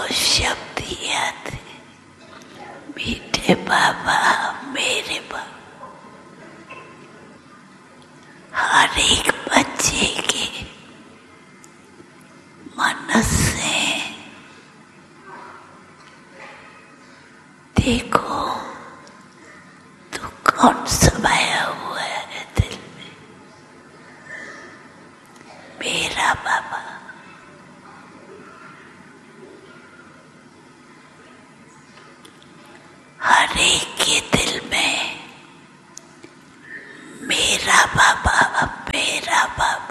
शब्द याद है, मीठे बाबा मेरे बाबा। हर एक बच्चे के मन से देखो तो कौन समाया हुआ है दिल में। मेरा बाबा हर एक के दिल में मेरा बाबा, मेरा बाबा।